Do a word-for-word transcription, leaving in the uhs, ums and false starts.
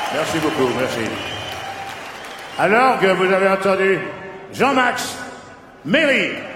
Merci beaucoup, merci. Alors que vous avez entendu Jean-Max Méry.